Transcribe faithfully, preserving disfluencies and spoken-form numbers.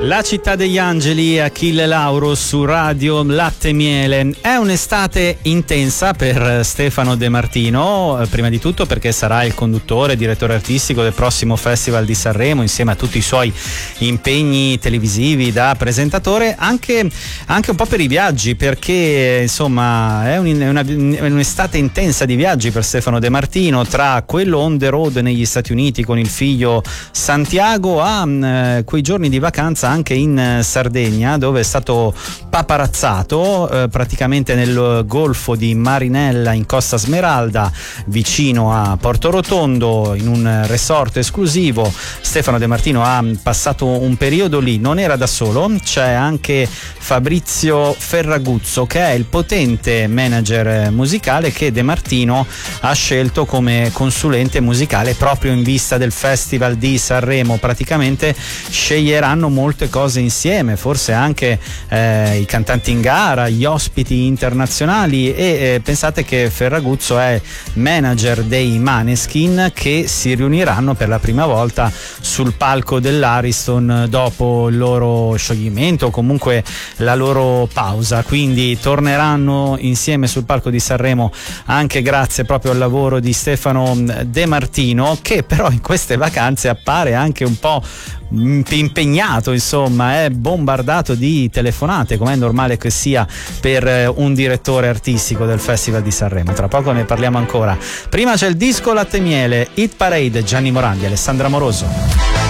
La città degli angeli, Achille Lauro su Radio Latte e Miele. È un'estate intensa per Stefano De Martino, prima di tutto perché sarà il conduttore e direttore artistico del prossimo Festival di Sanremo, insieme a tutti i suoi impegni televisivi da presentatore, anche, anche un po' per i viaggi, perché insomma è, un, è, una, è un'estate intensa di viaggi per Stefano De Martino, tra quello on the road negli Stati Uniti con il figlio Santiago a eh, quei giorni di vacanza anche in Sardegna, dove è stato paparazzato eh, praticamente nel golfo di Marinella in Costa Smeralda, vicino a Porto Rotondo, in un resort esclusivo. Stefano De Martino ha passato un periodo lì, non era da solo, c'è anche Fabrizio Ferraguzzo, che è il potente manager musicale che De Martino ha scelto come consulente musicale proprio in vista del Festival di Sanremo. Praticamente sceglieranno molte cose insieme, forse anche eh, i cantanti in gara, gli ospiti internazionali, e eh, pensate che Ferraguzzo è manager dei Maneskin, che si riuniranno per la prima volta sul palco dell'Ariston dopo il loro scioglimento o comunque la loro pausa, quindi torneranno insieme sul palco di Sanremo anche grazie proprio al lavoro di Stefano De Martino, che però in queste vacanze appare anche un po' impegnato, insomma è bombardato di telefonate, come è normale che sia per un direttore artistico del Festival di Sanremo. Tra poco ne parliamo ancora. Prima c'è il disco Latte e Miele, Hit Parade, Gianni Morandi, Alessandra Moroso.